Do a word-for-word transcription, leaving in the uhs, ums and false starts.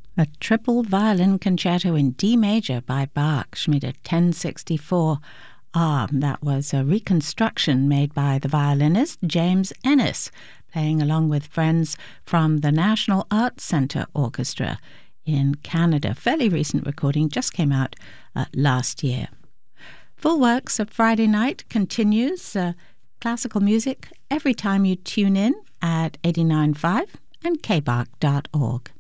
A triple violin concerto in D major by Bach, Schmidt ten sixty-four. Ah, that was a reconstruction made by the violinist James Ennis, playing along with friends from the National Arts Centre Orchestra in Canada. Fairly recent recording, just came out uh, last year. Full Works of Friday Night continues. Uh, classical music every time you tune in at eighty-nine point five and k bach dot org.